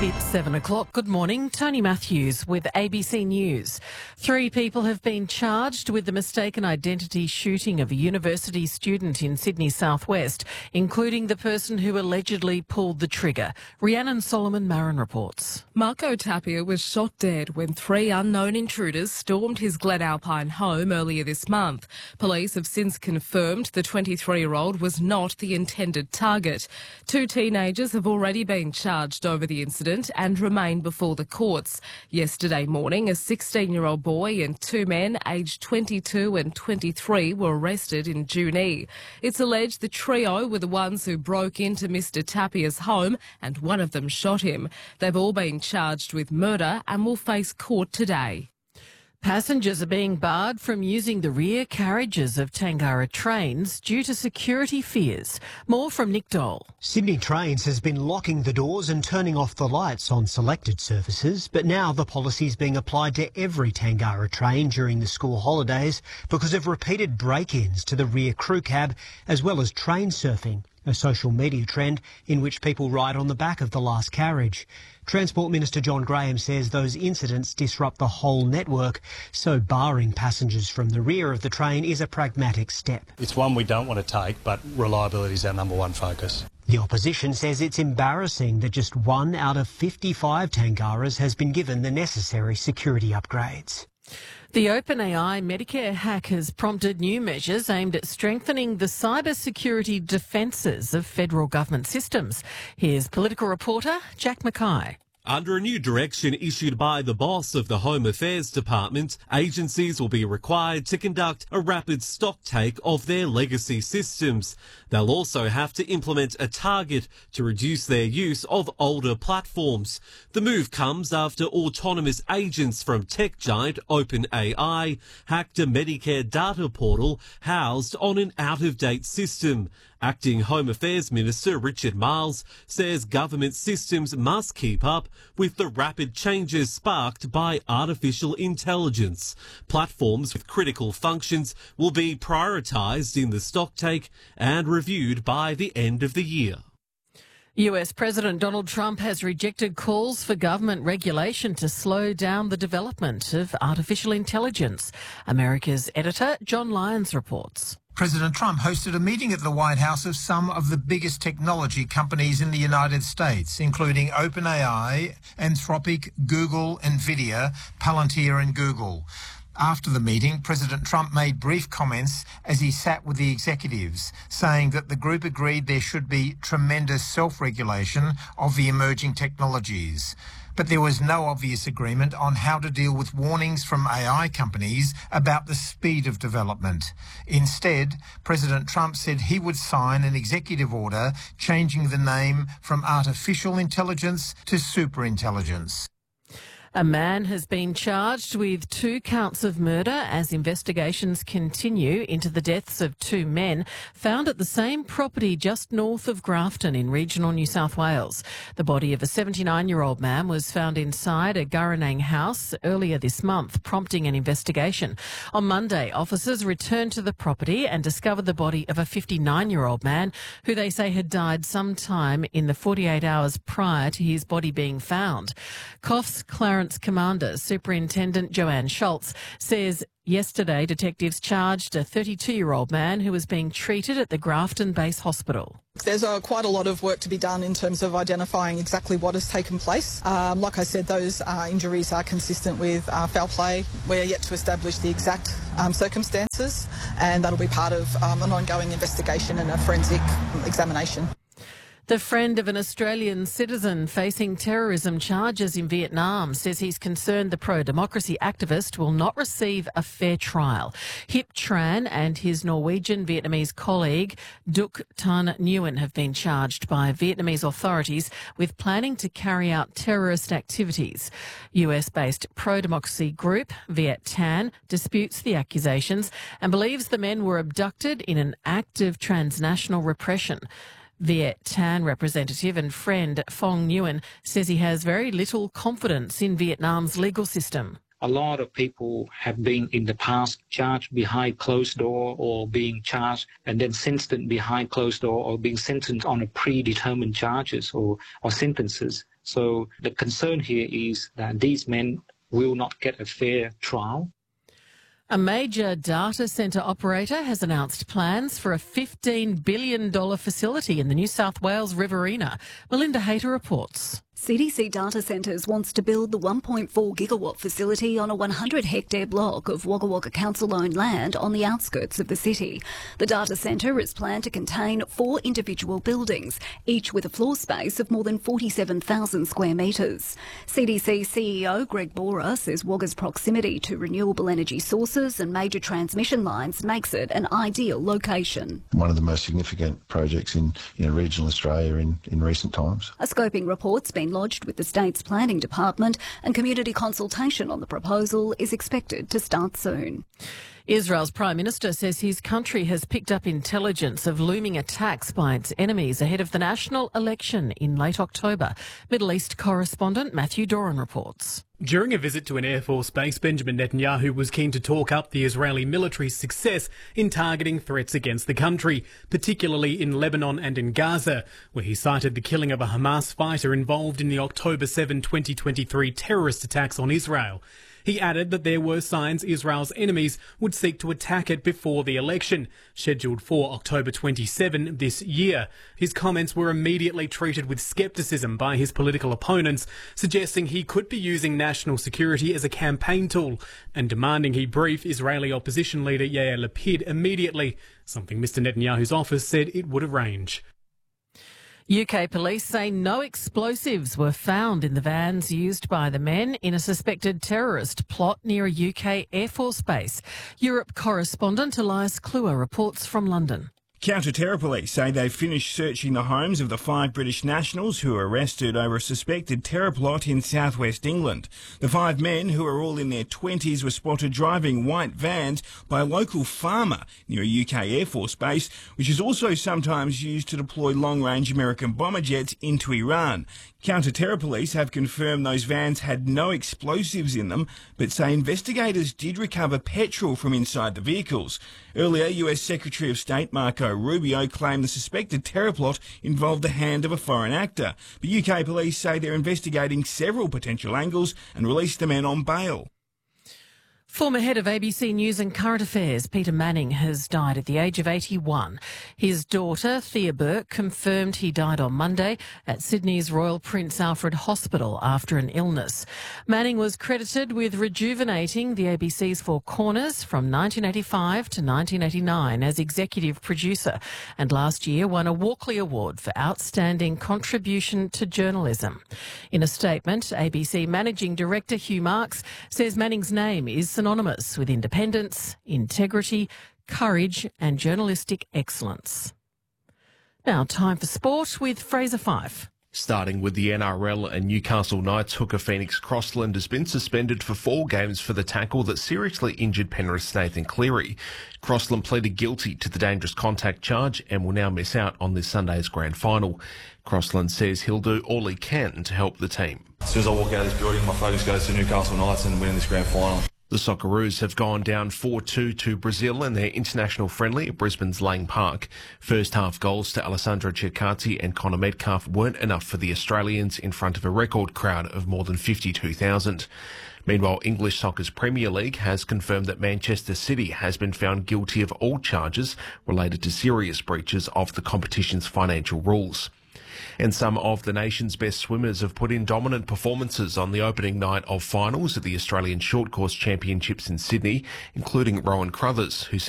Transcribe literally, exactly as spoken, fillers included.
It's seven o'clock. Good morning. Tony Matthews with A B C News. Three people have been charged with the mistaken identity shooting of a university student in Sydney southwest, including the person who allegedly pulled the trigger. Rhiannon Solomon Marin reports. Marco Tapia was shot dead when three unknown intruders stormed his Glen Alpine home earlier this month. Police have since confirmed the twenty-three-year-old was not the intended target. Two teenagers have already been charged over the incident and remain before the courts. Yesterday morning, a sixteen-year-old boy and two men aged twenty-two and twenty-three were arrested in Junee. It's alleged the trio were the ones who broke into Mister Tapia's home and one of them shot him. They've all been charged with murder and will face court today. Passengers are being barred from using the rear carriages of Tangara trains due to security fears. More from Nick Dole. Sydney Trains has been locking the doors and turning off the lights on selected services, but now the policy is being applied to every Tangara train during the school holidays because of repeated break-ins to the rear crew cab, as well as train surfing, a social media trend in which people ride on the back of the last carriage. Transport Minister John Graham says those incidents disrupt the whole network, so barring passengers from the rear of the train is a pragmatic step. It's one we don't want to take, but reliability is our number one focus. The opposition says it's embarrassing that just one out of fifty-five Tangaras has been given the necessary security upgrades. The OpenAI Medicare hack has prompted new measures aimed at strengthening the cybersecurity defences of federal government systems. Here's political reporter Jack Mackay. Under a new direction issued by the boss of the Home Affairs Department, agencies will be required to conduct a rapid stocktake of their legacy systems. They'll also have to implement a target to reduce their use of older platforms. The move comes after autonomous agents from tech giant OpenAI hacked a Medicare data portal housed on an out-of-date system. Acting Home Affairs Minister Richard Marles says government systems must keep up with the rapid changes sparked by artificial intelligence. Platforms with critical functions will be prioritised in the stocktake and reviewed by the end of the year. U S President Donald Trump has rejected calls for government regulation to slow down the development of artificial intelligence. America's editor John Lyons reports. President Trump hosted a meeting at the White House of some of the biggest technology companies in the United States, including OpenAI, Anthropic, Google, Nvidia, Palantir and Google. After the meeting, President Trump made brief comments as he sat with the executives, saying that the group agreed there should be tremendous self-regulation of the emerging technologies. But there was no obvious agreement on how to deal with warnings from A I companies about the speed of development. Instead, President Trump said he would sign an executive order changing the name from artificial intelligence to superintelligence. A man has been charged with two counts of murder as investigations continue into the deaths of two men found at the same property just north of Grafton in regional New South Wales. The body of a seventy-nine-year-old man was found inside a Guranang house earlier this month, prompting an investigation. On Monday, officers returned to the property and discovered the body of a fifty-nine-year-old man who they say had died sometime in the forty-eight hours prior to his body being found. C O F's Clarence Commander, Superintendent Joanne Schultz, says yesterday detectives charged a thirty-two-year-old man who was being treated at the Grafton Base Hospital. There's uh, quite a lot of work to be done in terms of identifying exactly what has taken place. Um, like I said, those uh, injuries are consistent with uh, foul play. We're yet to establish the exact um, circumstances, and that'll be part of um, an ongoing investigation and a forensic examination. The friend of an Australian citizen facing terrorism charges in Vietnam says he's concerned the pro-democracy activist will not receive a fair trial. Hip Tran and his Norwegian-Vietnamese colleague Duc Tan Nguyen have been charged by Vietnamese authorities with planning to carry out terrorist activities. U S-based pro-democracy group Viet Tan disputes the accusations and believes the men were abducted in an act of transnational repression. Viet Tan representative and friend Phong Nguyen says he has very little confidence in Vietnam's legal system. A lot of people have been in the past charged behind closed door or being charged and then sentenced behind closed door or being sentenced on a predetermined charges or, or sentences. So the concern here is that these men will not get a fair trial. A major data centre operator has announced plans for a fifteen billion dollars facility in the New South Wales Riverina. Melinda Hayter reports. C D C Data Centres wants to build the one point four gigawatt facility on a one hundred hectare block of Wagga Wagga Council-owned land on the outskirts of the city. The data centre is planned to contain four individual buildings, each with a floor space of more than forty-seven thousand square metres. C D C C E O Greg Bora says Wagga's proximity to renewable energy sources and major transmission lines makes it an ideal location. One of the most significant projects in you know, regional Australia in, in recent times. A scoping report's been lodged with the state's planning department, and community consultation on the proposal is expected to start soon. Israel's Prime Minister says his country has picked up intelligence of looming attacks by its enemies ahead of the national election in late October. Middle East correspondent Matthew Doran reports. During a visit to an Air Force base, Benjamin Netanyahu was keen to talk up the Israeli military's success in targeting threats against the country, particularly in Lebanon and in Gaza, where he cited the killing of a Hamas fighter involved in the October seventh, twenty twenty-three terrorist attacks on Israel. He added that there were signs Israel's enemies would seek to attack it before the election, scheduled for October twenty-seventh this year. His comments were immediately treated with scepticism by his political opponents, suggesting he could be using national security as a campaign tool and demanding he brief Israeli opposition leader Yair Lapid immediately, something Mister Netanyahu's office said it would arrange. U K police say no explosives were found in the vans used by the men in a suspected terrorist plot near a U K Air Force base. Europe correspondent Elias Kluwer reports from London. Counter-terror police say they've finished searching the homes of the five British nationals who were arrested over a suspected terror plot in southwest England. The five men, who are all in their twenties, were spotted driving white vans by a local farmer near a U K Air Force base, which is also sometimes used to deploy long-range American bomber jets into Iran. Counter-terror police have confirmed those vans had no explosives in them, but say investigators did recover petrol from inside the vehicles. Earlier, U S Secretary of State Marco Rubio claimed the suspected terror plot involved the hand of a foreign actor, but U K police say they're investigating several potential angles and released the men on bail. Former head of A B C News and Current Affairs, Peter Manning, has died at the age of eighty-one. His daughter, Thea Burke, confirmed he died on Monday at Sydney's Royal Prince Alfred Hospital after an illness. Manning was credited with rejuvenating the A B C's Four Corners from nineteen eighty-five to nineteen eighty-nine as executive producer, and last year won a Walkley Award for outstanding contribution to journalism. In a statement, A B C Managing Director Hugh Marks says Manning's name is synonymous with independence, integrity, courage and journalistic excellence. Now time for sport with Fraser Fife. Starting with the N R L, and Newcastle Knights hooker Phoenix Crossland has been suspended for four games for the tackle that seriously injured Penrith's Nathan Cleary. Crossland pleaded guilty to the dangerous contact charge and will now miss out on this Sunday's grand final. Crossland says he'll do all he can to help the team. As soon as I walk out of this building, my focus goes to Newcastle Knights and winning this grand final. The Socceroos have gone down four two to Brazil in their international friendly at Brisbane's Lang Park. First half goals to Alessandro Cecchati and Connor Metcalf weren't enough for the Australians in front of a record crowd of more than fifty-two thousand. Meanwhile, English Soccer's Premier League has confirmed that Manchester City has been found guilty of all charges related to serious breaches of the competition's financial rules. And some of the nation's best swimmers have put in dominant performances on the opening night of finals at the Australian Short Course Championships in Sydney, including Rowan Crothers, who